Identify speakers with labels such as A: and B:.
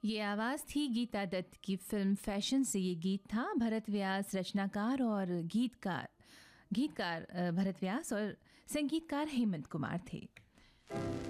A: ये आवाज़ थी गीता दत्त की फिल्म फैशन से ये गीत था। भरत व्यास रचनाकार और गीतकार भरत व्यास और संगीतकार हेमंत कुमार थे।